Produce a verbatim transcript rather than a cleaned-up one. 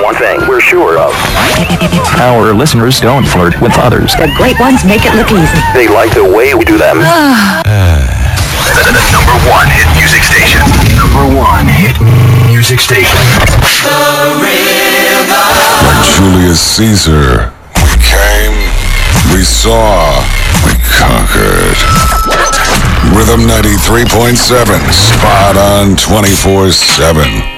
one thing we're sure of. Our listeners don't flirt with others. The great ones make it look easy. They like the way we do them. The number one hit music station. Number one hit music station. Like Julius Caesar, we came, we saw, we conquered. Rhythm ninety-three point seven, spot on twenty-four seven.